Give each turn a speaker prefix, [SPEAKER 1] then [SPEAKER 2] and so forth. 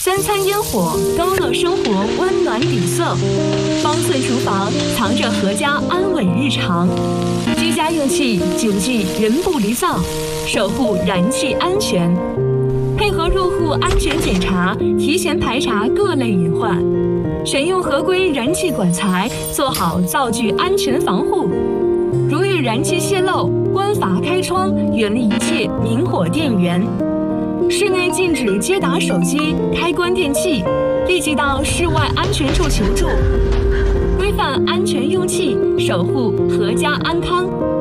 [SPEAKER 1] 三餐烟火，高乐生活温暖底色。方寸厨房藏着阖家安稳日常。居家用气谨记人不离灶，守护燃气安全。配合入户安全检查，提前排查各类隐患，选用合规燃气管材，做好灶具安全防护。如遇燃气泄漏，关阀开窗，远离一切明火电源。室内禁止接打手机、开关电器，立即到室外安全处求助。规范安全用气，守护阖家安康。